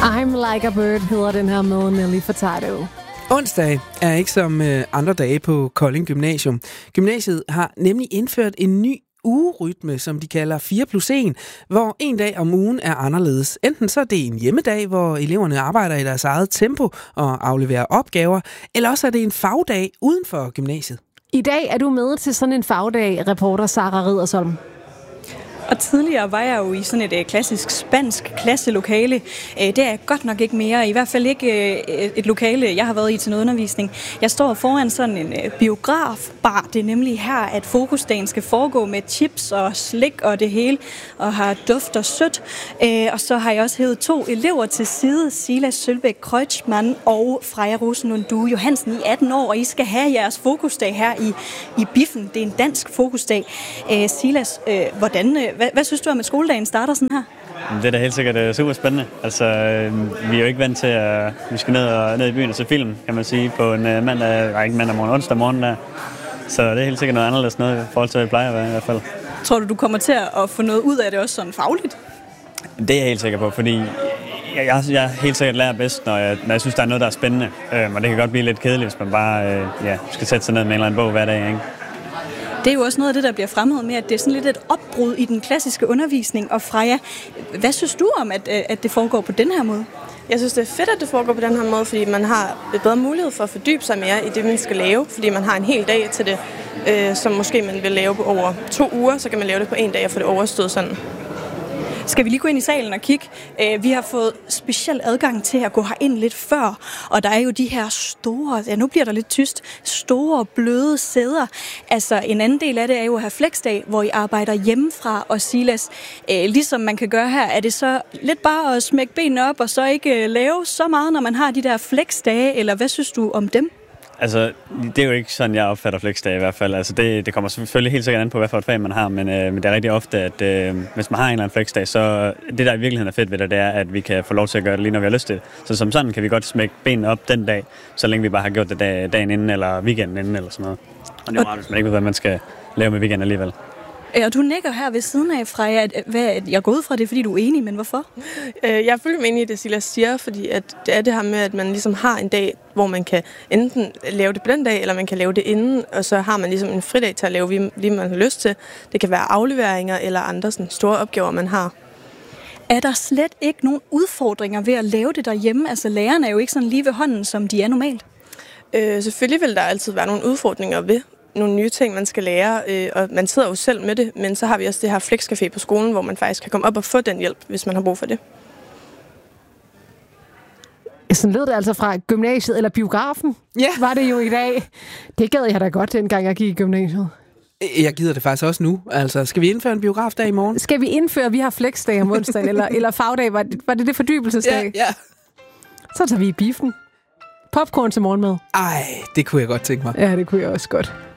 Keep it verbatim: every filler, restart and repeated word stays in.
I'm Like a Bird hedder den her med Nelly Furtado. Onsdag er ikke som øh, andre dage på Kolding Gymnasium. Gymnasiet har nemlig indført en ny ugerytme, som de kalder fire plus en, hvor en dag om ugen er anderledes. Enten så er det en hjemmedag, hvor eleverne arbejder i deres eget tempo og afleverer opgaver, eller også er det en fagdag uden for gymnasiet. I dag er du med til sådan en fagdag, reporter Sara Riddersholm. Og tidligere var jeg jo i sådan et øh, klassisk spansk klasselokale. Øh, det er jeg godt nok ikke mere. I hvert fald ikke øh, et lokale, jeg har været i til noget undervisning. Jeg står foran sådan en øh, biografbar. Det er nemlig her, at fokusdagen skal foregå med chips og slik og det hele, og har duft og sødt. Øh, og så har jeg også hævet to elever til side. Silas Sølbæk Kreutzmann og Freja Rosenlund Due Johansen i atten år, og I skal have jeres fokusdag her i, i Biffen. Det er en dansk fokusdag. Øh, Silas, øh, hvordan... Øh, Hvad, hvad synes du om, at skoledagen starter sådan her? Det er da helt sikkert super spændende. Altså, vi er jo ikke vant til, at vi skal ned, og, ned i byen og se film, kan man sige, på en mandag, nej, ikke mandag morgen, onsdag morgen der. Så det er helt sikkert noget anderledes noget, i forhold til, hvad vi plejer at være i hvert fald. Tror du, du kommer til at få noget ud af det også sådan fagligt? Det er jeg helt sikker på, fordi jeg, jeg, jeg helt sikkert lærer bedst, når jeg, når jeg synes, der er noget, der er spændende. Øhm, og det kan godt blive lidt kedeligt, hvis man bare øh, ja, skal sætte sig ned med en eller anden bog hver dag, ikke? Det er jo også noget af det, der bliver fremhævet med, at det er sådan lidt et opbrud i den klassiske undervisning. Og Freja, hvad synes du om, at, at det foregår på den her måde? Jeg synes, det er fedt, at det foregår på den her måde, fordi man har et bedre mulighed for at fordybe sig mere i det, man skal lave. Fordi man har en hel dag til det, øh, som måske man vil lave på over to uger, så kan man lave det på en dag og få det overstået sådan. Skal vi lige gå ind i salen og kigge? Vi har fået speciel adgang til at gå herind lidt før, og der er jo de her store, ja nu bliver der lidt tyst, store bløde sæder. Altså en anden del af det er jo at have flexdag, hvor I arbejder hjemmefra, og Silas, ligesom man kan gøre her, er det så lidt bare at smække benene op og så ikke lave så meget, når man har de der flexdage, eller hvad synes du om dem? Altså, det er jo ikke sådan, jeg opfatter flexdag i hvert fald. Altså, det, det kommer selvfølgelig helt sikkert an på, hvad for et fag man har, men, øh, men det er rigtig ofte, at øh, hvis man har en eller anden flexdag, så det, der i virkeligheden er fedt ved det, det er, at vi kan få lov til at gøre det lige, når vi har lyst til det. Så som sådan kan vi godt smække benene op den dag, så længe vi bare har gjort det dag, dagen inden, eller weekenden inden, eller sådan noget. Og det er meget, hvis man ikke ved, hvad man skal lave med weekenden alligevel. Og du nikker her ved siden af, Freja, at hvad, jeg går ud fra det, fordi du er enig, men hvorfor? Jeg er fuldt enig i det, Silas siger, fordi at det er det her med, at man ligesom har en dag, hvor man kan enten lave det på den dag, eller man kan lave det inden, og så har man ligesom en fridag til at lave lige, hvad man har lyst til. Det kan være afleveringer eller andre sådan store opgaver, man har. Er der slet ikke nogen udfordringer ved at lave det derhjemme? Altså lærerne er jo ikke sådan lige ved hånden, som de er normalt. Øh, selvfølgelig vil der altid være nogle udfordringer ved nogle nye ting, man skal lære, øh, og man sidder jo selv med det, men så har vi også det her flexcafé på skolen, hvor man faktisk kan komme op og få den hjælp, hvis man har brug for det. Sådan lød det altså fra gymnasiet, eller biografen, ja. Var det jo i dag. Det gad jeg da godt, dengang jeg gik i gymnasiet. Jeg gider det faktisk også nu. Altså, skal vi indføre en biografdag i morgen? Skal vi indføre, vi har flexdag om onsdagen, eller, eller fagdag? Var det, var det det fordybelsesdag? Ja, ja. Så tager vi i Biffen. Popcorn til morgenmad. Ej, det kunne jeg godt tænke mig. Ja, det kunne jeg også godt.